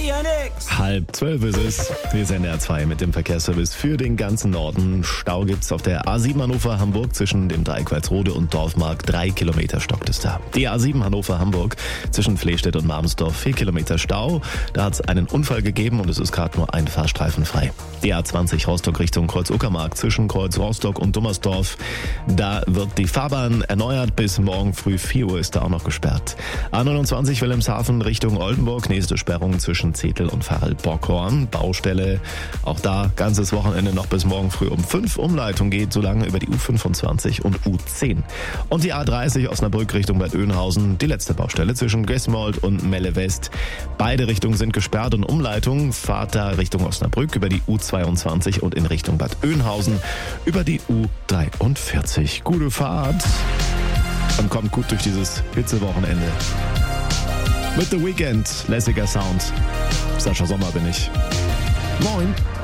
ja nix. 11:30 ist es. Wir sind der 2 mit dem Verkehrsservice für den ganzen Norden. Stau gibt's auf der A7 Hannover-Hamburg zwischen dem Dreieck Walsrode und Dorfmark. 3 Kilometer stockt es da. Die A7 Hannover-Hamburg zwischen Flehstedt und Marmsdorf. 4 Kilometer Stau. Da hat's einen Unfall gegeben und es ist gerade nur ein Fahrstreifen frei. Die A20 Rostock Richtung Kreuz-Uckermark zwischen Kreuz Rostock und Dummersdorf. Da wird die Fahrbahn erneuert. Bis morgen früh 4 Uhr ist da auch noch gesperrt. A29 Wilhelmshaven Richtung Oldenburg. Nächste Sperrung zwischen Zetel und Farel-Bockhorn. Baustelle. Auch da ganzes Wochenende noch bis morgen früh um 5. Umleitung geht so lange über die U25 und U10. Und die A30 Osnabrück Richtung Bad Oeynhausen. Die letzte Baustelle zwischen Gesmold und Melle West. Beide Richtungen sind gesperrt und Umleitung. Fahrt da Richtung Osnabrück über die U22 und in Richtung Bad Oeynhausen über die U43. Gute Fahrt und kommt gut durch dieses Hitzewochenende. Mit The Weeknd, lässiger Sound. Sascha Sommer bin ich. Moin.